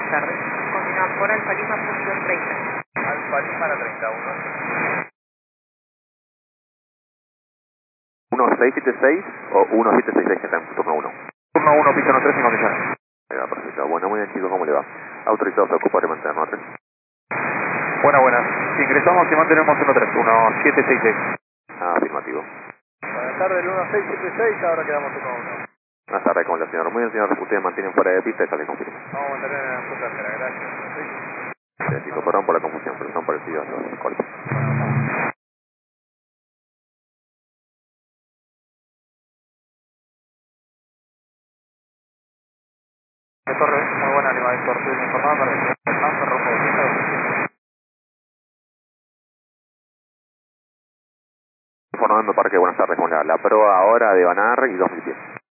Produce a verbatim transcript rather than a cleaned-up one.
buenas tardes. Continúan por Alfa Lima, punto treinta. Alfa Lima, la treinta y uno. uno seis siete seis o uno siete seis seis que está en turno uno. Turno uno, piso uno tres, sin condiciones. Perfecto. Bueno, muy bien chicos, ¿cómo le va? Autorizados a ocupar y mantener uno tres. Buenas, buenas. Si ingresamos y mantenemos uno tres, uno siete seis seis. Ah, afirmativo. Buenas tardes, el uno seis siete seis, ahora quedamos uno uno. Buenas tardes, ¿cómo le señor? Muy bien, señor. Ustedes mantienen fuera de pista, esta le confirmo. Vamos a mantener en la ruta trasera, gracias. Sí, chicos, perdón por la confusión, pero son parecidos a los golpes. De Torre, muy buena Lima Víctor, estoy informado para que el Manso rumbo de pista de Fernando Parque, buenas tardes, con la, la proa ahora de Banar y dos mil pies.